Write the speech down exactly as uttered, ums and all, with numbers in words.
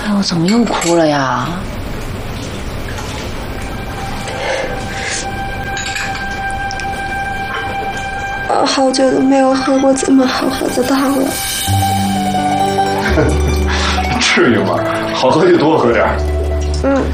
哎呦，怎么又哭了呀？ 我好久都没有喝过这么好喝的汤了。 至于吗？好喝就多喝点。 嗯。